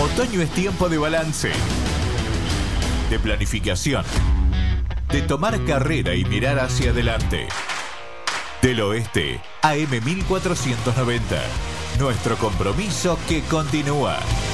Otoño es tiempo de balance, de planificación, de tomar carrera y mirar hacia adelante. Del Oeste, AM 1490. Nuestro compromiso que continúa.